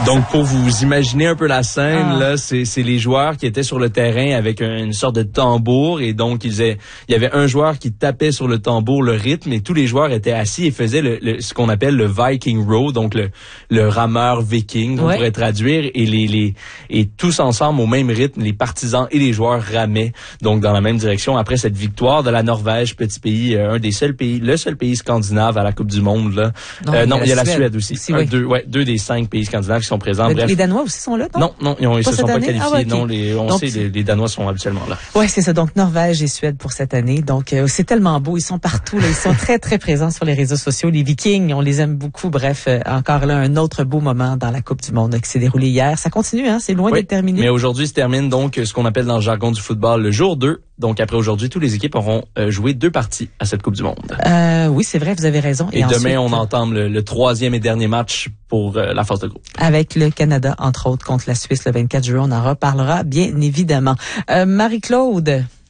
Donc, pour vous imaginer un peu la scène, là, c'est les joueurs qui étaient sur le terrain avec une sorte de tambour, et donc il y avait un joueur qui tapait sur le tambour le rythme, et tous les joueurs étaient assis et faisaient ce qu'on appelle le Viking Row, donc le rameur viking, on pourrait traduire, et tous ensemble au même rythme, les partisans et les joueurs ramaient donc dans la même direction après cette victoire de la Norvège, petit pays, le seul pays scandinave à la Coupe du Monde là. Non, il y a la Suède aussi. Deux des 5 pays scandinaves qui sont présents. Bref. Les Danois aussi sont là, non? Non, ils se sont pas qualifiés. Okay. Non, les Danois sont habituellement là. Ouais, c'est ça. Donc, Norvège et Suède pour cette année. Donc, c'est tellement beau. Ils sont partout, là. Ils sont très, très présents sur les réseaux sociaux. Les Vikings, on les aime beaucoup. Bref, encore là, un autre beau moment dans la Coupe du Monde qui s'est déroulé hier. Ça continue, hein. C'est loin d'être terminé. Mais aujourd'hui se termine donc ce qu'on appelle dans le jargon du football le jour 2. Donc, après aujourd'hui, toutes les équipes auront joué 2 parties à cette Coupe du Monde. Oui, c'est vrai, vous avez raison. Et demain, on entame le 3e et dernier match pour la phase de groupe. Avec le Canada, entre autres, contre la Suisse le 24 juin. On en reparlera, bien évidemment. Marie-Claude.